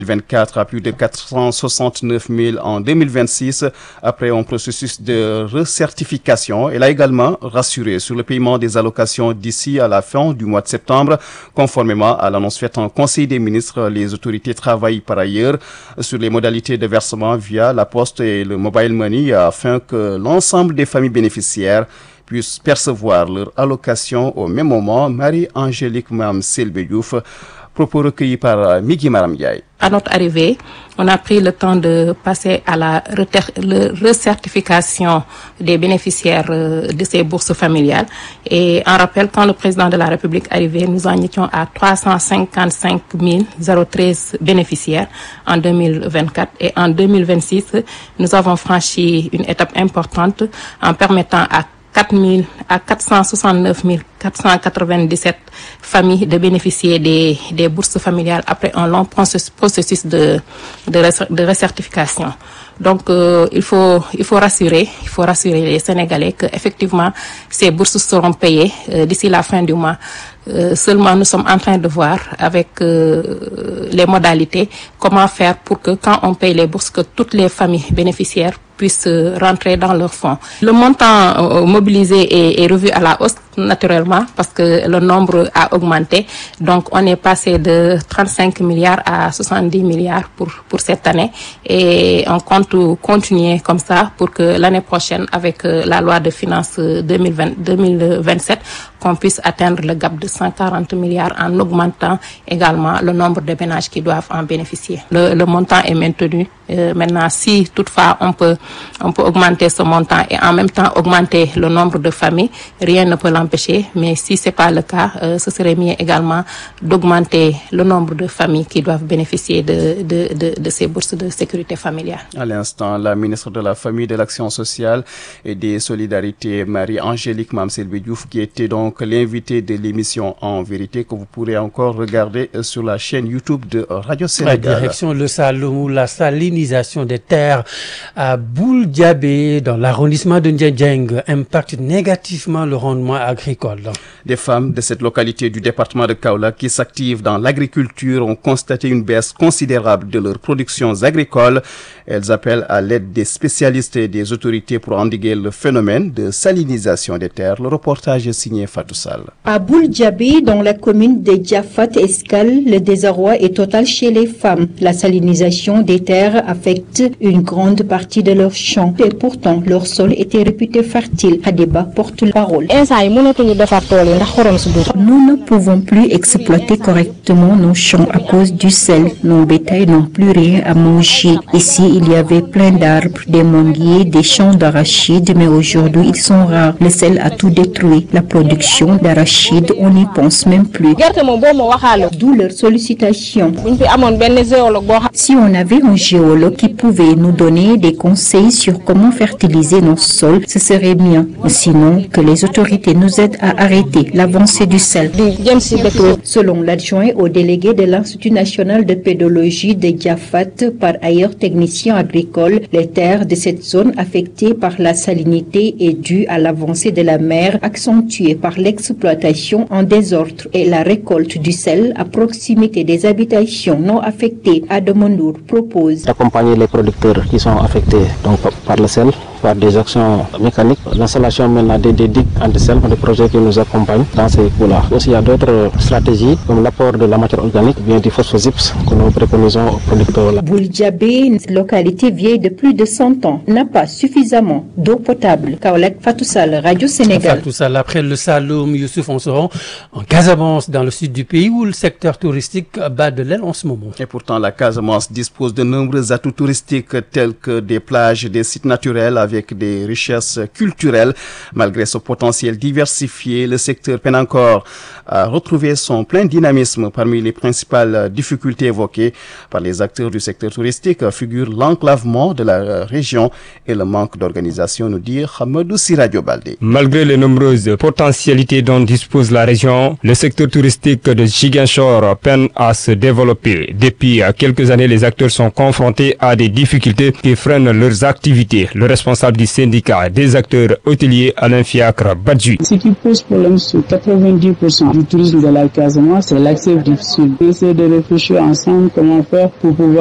2024 à plus de 469 000 en 2026 après un processus de recertification. Elle a également rassuré sur le paiement des allocations d'ici à la fin du mois de septembre. Conformément à l'annonce faite en Conseil des ministres, les autorités travaillent par ailleurs sur les modalités de versement via la Poste et le Mobile Money afin que l'ensemble des familles bénéficiaires puissent percevoir leur allocation au même moment. Marie-Angélique Mam Selbé Diouf, propos recueillis par Migui Maram Ndiaye. À notre arrivée, on a pris le temps de passer à la recertification des bénéficiaires de ces bourses familiales. Et en rappel, quand le président de la République arrivait, nous en étions à 355 013 bénéficiaires en 2024. Et en 2026, nous avons franchi une étape importante en permettant à 469 497 familles de bénéficier des bourses familiales après un long processus de recertification. Donc il faut rassurer les Sénégalais que effectivement ces bourses seront payées d'ici la fin du mois. Seulement nous sommes en train de voir avec les modalités comment faire pour que quand on paye les bourses, que toutes les familles bénéficiaires puissent rentrer dans leurs fonds. Le montant mobilisé est revu à la hausse naturellement parce que le nombre a augmenté. Donc on est passé de 35 milliards à 70 milliards pour cette année et on compte continuer comme ça pour que l'année prochaine avec la loi de finances 2027 qu'on puisse atteindre le gap de 140 milliards en augmentant également le nombre de ménages qui doivent en bénéficier. Le montant est maintenu. Maintenant, si toutefois on peut augmenter ce montant et en même temps augmenter le nombre de familles, rien ne peut l'empêcher. Mais si c'est pas le cas, ce serait mieux également d'augmenter le nombre de familles qui doivent bénéficier de ces bourses de sécurité familiale. À l'instant, la ministre de la Famille, de l'Action sociale et des Solidarités, Marie-Angélique Mam Selbé Diouf, qui était donc l'invitée de l'émission En Vérité, que vous pourrez encore regarder sur la chaîne YouTube de Radio Sénégal. La direction Le Saloum, la salinisation des terres à Boul-Diabé, dans l'arrondissement de Ndiédiène, impacte négativement le rendement agricole. Des femmes de cette localité du département de Kaolack qui s'activent dans l'agriculture ont constaté une baisse considérable de leurs productions agricoles. Elles appellent à l'aide des spécialistes et des autorités pour endiguer le phénomène de salinisation des terres. Le reportage est signé Fatou Sall. À Boul-Diabé, dans la commune de Diafat-Escale, le désarroi est total chez les femmes. La salinisation des terres affecte une grande partie de leurs champs et pourtant leur sol était réputé fertile. Hadiba porte la parole. Nous ne pouvons plus exploiter correctement nos champs à cause du sel. Nos bétails n'ont plus rien à manger. Ici, il y avait plein d'arbres, des manguiers, des champs d'arachides, mais aujourd'hui, ils sont rares. Le sel a tout détruit. La production d'arachides, on n'y pense même plus. D'où leur sollicitation. Si on avait un géologue qui pouvait nous donner des conseils sur comment fertiliser nos sols, ce serait mieux. Sinon, que les autorités nous aident à arrêter l'avancée du sel. Selon l'adjoint au délégué de l'Institut national de pédologie de Diafat, par ailleurs technicien agricole, les terres de cette zone affectée par la salinité est due à l'avancée de la mer accentuée par l'exploitation en désordre et la récolte du sel à proximité des habitations non affectées. Ademondour propose d'accompagner les producteurs qui sont affectés donc par le sel, par des actions mécaniques, l'installation maintenant des digues anti-sel, des projets qui nous accompagnent dans ces coûts-là. Aussi, il y a d'autres stratégies comme l'apport de la matière organique, bien du phosphozypse que nous préconisons aux producteurs. Boul-Diabé, une localité vieille de plus de 100 ans, n'a pas suffisamment d'eau potable. Kaolack, Fatou Sall, Radio Sénégal. Fatou Sall, après le Saloum, Youssouf, on se rend en Casamance, dans le sud du pays, où le secteur touristique bat de l'aile en ce moment. Et pourtant, la Casamance dispose de nombreux atouts touristiques tels que des plages, des sites naturels avec des richesses culturelles. Malgré ce potentiel diversifié, le secteur peine encore à retrouver son plein dynamisme. Parmi les principales difficultés évoquées par les acteurs du secteur touristique figure l'enclavement de la région et le manque d'organisation, nous dit Hamadou Siradio Baldé. Malgré les nombreuses potentialités dont dispose la région, le secteur touristique de Ziguinchor peine à se développer. Depuis quelques années, les acteurs sont confrontés à des difficultés qui freinent leurs activités. Le responsable responsable du syndicat des acteurs hôteliers Alain Fiacre Badji. Ce qui pose problème sur 90% du tourisme de la Casamance, c'est l'accès difficile. On essaie de réfléchir ensemble comment faire pour pouvoir